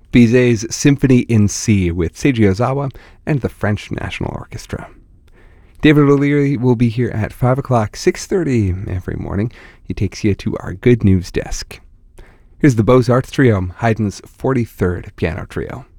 Bizet's Symphony in C with Seiji Ozawa and the French National Orchestra. David O'Leary will be here at 5 o'clock, 6:30 every morning. He takes you to our Good News Desk. Here's the Beaux-Arts Trio, Haydn's 43rd Piano Trio.